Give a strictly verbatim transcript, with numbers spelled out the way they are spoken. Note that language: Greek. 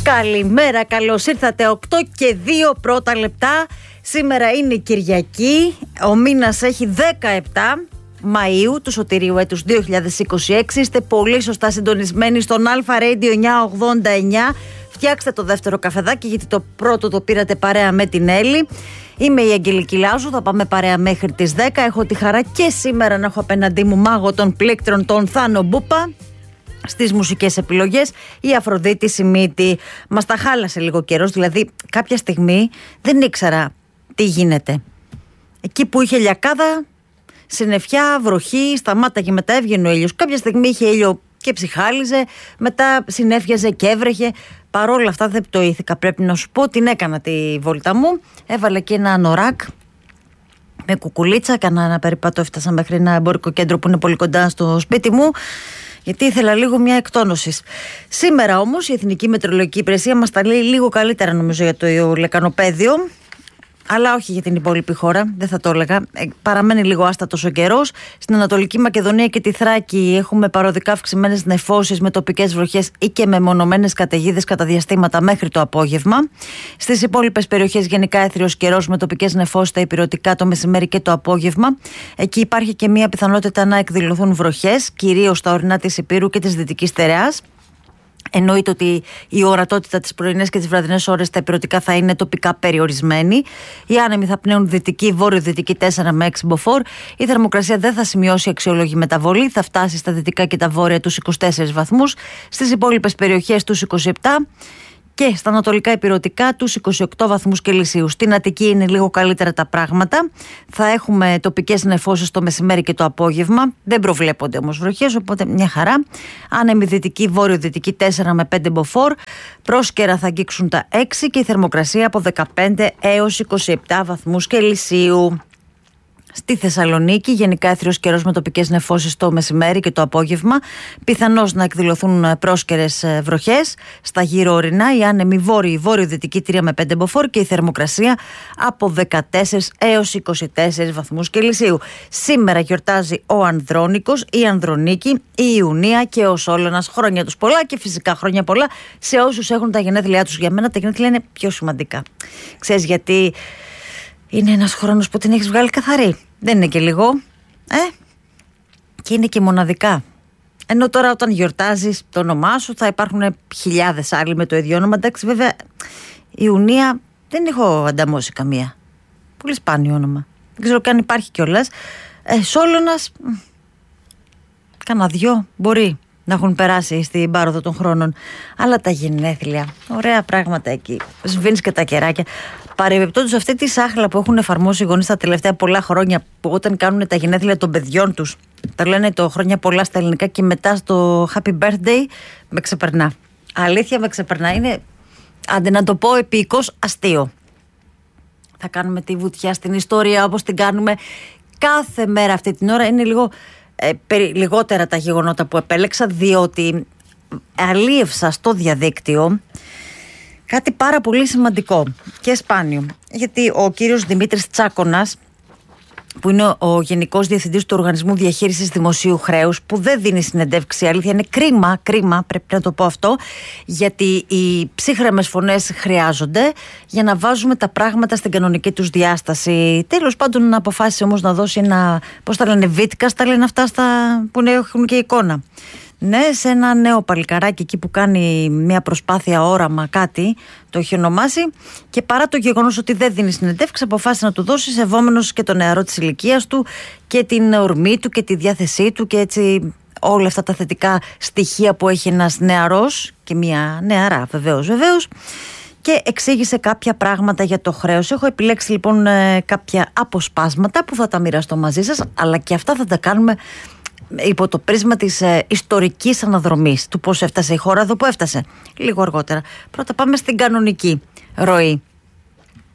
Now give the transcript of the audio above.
Καλημέρα, καλώς ήρθατε. οκτώ και δύο πρώτα λεπτά. Σήμερα είναι Κυριακή. Ο μήνας έχει δεκαεπτά Μαΐου του σωτηρίου έτους δύο χιλιάδες είκοσι έξι. Είστε πολύ σωστά συντονισμένοι στον Αλφα Radio εννιακόσια ογδόντα εννιά. Φτιάξτε το δεύτερο καφεδάκι, γιατί το πρώτο το πήρατε παρέα με την Έλλη. Είμαι η Αγγελική Λάζου, θα πάμε παρέα μέχρι τις δέκα. Έχω τη χαρά και σήμερα να έχω απέναντί μου μάγο των πλήκτρων, τον Θάνο Μπούπα. Στις μουσικές επιλογές η Αφροδίτη Σιμίτη. Μας τα χάλασε λίγο καιρός, δηλαδή κάποια στιγμή δεν ήξερα τι γίνεται. Εκεί που είχε λιακάδα, συννεφιά, βροχή, σταμάταγε, μετά έβγαινε ο ήλιος. Κάποια στιγμή είχε ήλιο και ψυχάλιζε, μετά συνέφιαζε και έβρεχε. Παρόλα αυτά δεν πτωήθηκα, πρέπει να σου πω. Την έκανα τη βόλτα μου, έβαλε και ένα νοράκ με κουκουλίτσα, έκανα ένα περίπατο, έφτασα μέχρι ένα εμπορικό κέντρο που είναι πολύ κοντά στο σπίτι μου, γιατί ήθελα λίγο μια εκτόνωση. Σήμερα όμως η Εθνική Μετεωρολογική Υπηρεσία μας τα λέει λίγο καλύτερα, νομίζω, για το λεκανοπαίδιο, αλλά όχι για την υπόλοιπη χώρα, δεν θα το έλεγα. Ε, παραμένει λίγο άστατος ο καιρός. Στην Ανατολική Μακεδονία και τη Θράκη έχουμε παροδικά αυξημένες νεφώσεις με τοπικές βροχές ή και με μονομένες καταιγίδες κατά διαστήματα μέχρι το απόγευμα. Στις υπόλοιπες περιοχές γενικά έθριος καιρός με τοπικές νεφώσεις στα ηπειρωτικά το μεσημέρι και το απόγευμα. Εκεί υπάρχει και μια πιθανότητα να εκδηλωθούν βροχές, κυρίως στα ορεινά της Ηπείρου και της Δυτικής Στερεάς. Εννοείται ότι η ορατότητα τις πρωινές και τις βραδινές ώρες στα ηπειρωτικά θα είναι τοπικά περιορισμένη. Οι άνεμοι θα πνέουν δυτική, βόρειο-δυτική τέσσερα με έξι μποφόρ. Η θερμοκρασία δεν θα σημειώσει αξιόλογη μεταβολή. Θα φτάσει στα δυτικά και τα βόρεια τους είκοσι τέσσερις βαθμούς. Στις υπόλοιπες περιοχές τους είκοσι επτά. Και στα ανατολικά ηπειρωτικά τους είκοσι οκτώ βαθμούς Κελσίου. Στην Αττική είναι λίγο καλύτερα τα πράγματα. Θα έχουμε τοπικές νεφώσεις το μεσημέρι και το απόγευμα. Δεν προβλέπονται όμως βροχές, οπότε μια χαρά. Άνεμη δυτική, βόρειο-δυτική τέσσερα με πέντε μποφόρ. Πρόσκαιρα θα αγγίξουν τα έξι και η θερμοκρασία από δεκαπέντε έως είκοσι επτά βαθμούς Κελσίου. Στη Θεσσαλονίκη, γενικά έθριος καιρός με τοπικές νεφώσεις το μεσημέρι και το απόγευμα. Πιθανώς να εκδηλωθούν πρόσκαιρες βροχές. Στα γύρω ορεινά, οι άνεμοι βόρειοι, βόρειο-δυτική τρία με πέντε μποφόρ και η θερμοκρασία από δεκατέσσερα έως είκοσι τέσσερις βαθμούς Κελσίου. Σήμερα γιορτάζει ο Ανδρώνικος, η Ανδρονίκη, η Ιουνία και ο Σόλωνας. Χρόνια τους πολλά και φυσικά χρόνια πολλά σε όσους έχουν τα γενέθλιά τους. Για μένα τα γενέθλια είναι πιο σημαντικά. Ξέρεις γιατί? Είναι ένας χρόνος που την έχεις βγάλει καθαρή. Δεν είναι και λίγο. Ε, και είναι και μοναδικά. Ενώ τώρα όταν γιορτάζεις το όνομά σου θα υπάρχουν χιλιάδες άλλοι με το ίδιο όνομα. Εντάξει, βέβαια, Ιουνία δεν έχω ανταμώσει καμία. Πολύ σπάνιο όνομα. Δεν ξέρω καν υπάρχει κιόλας. Ε, Σόλωνας, κάνα δυο μπορεί να έχουν περάσει στην πάροδο των χρόνων. Αλλά τα γενέθλια, ωραία πράγματα εκεί. Σβήνεις και τα κεράκια. Παρεμπιπτόντως, αυτή τη σάχλα που έχουν εφαρμόσει οι γονείς τα τελευταία πολλά χρόνια, που όταν κάνουν τα γενέθλια των παιδιών τους, τα λένε το χρόνια πολλά στα ελληνικά και μετά στο happy birthday, με ξεπερνά. Αλήθεια, με ξεπερνά. Είναι, άντε να το πω επίκως, αστείο. Θα κάνουμε τη βουτιά στην ιστορία όπως την κάνουμε κάθε μέρα αυτή την ώρα. Είναι λίγο ε, περι, λιγότερα τα γεγονότα που επέλεξα, διότι αλίευσα στο διαδίκτυο κάτι πάρα πολύ σημαντικό και σπάνιο. Γιατί ο κύριος Δημήτρης Τσάκωνας, που είναι ο Γενικός Διευθυντής του Οργανισμού Διαχείρισης Δημοσίου Χρέους, που δεν δίνει συνεντεύξη, αλήθεια είναι κρίμα, κρίμα, πρέπει να το πω αυτό, γιατί οι ψύχρεμες φωνές χρειάζονται για να βάζουμε τα πράγματα στην κανονική τους διάσταση. Τέλος πάντων, να αποφάσισε όμως να δώσει ένα, πώς τα λένε, βίτκα, τα λένε αυτά στα, που έχουν και εικόνα. Ναι, σε ένα νέο παλικαράκι εκεί που κάνει μια προσπάθεια όραμα, κάτι το έχει ονομάσει, και παρά το γεγονός ότι δεν δίνει συνεντεύξεις, αποφάσισε να του δώσει, σεβόμενος και το νεαρό της ηλικίας του και την ορμή του και τη διάθεσή του και έτσι όλα αυτά τα θετικά στοιχεία που έχει ένας νεαρός και μια νεαρά βεβαίως βεβαίως, και εξήγησε κάποια πράγματα για το χρέος. Έχω επιλέξει λοιπόν κάποια αποσπάσματα που θα τα μοιραστώ μαζί σας, αλλά και αυτά θα τα κάνουμε υπό το πρίσμα της ε, ιστορικής αναδρομής, του πώς έφτασε η χώρα εδώ που έφτασε λίγο αργότερα. Πρώτα πάμε στην κανονική ροή.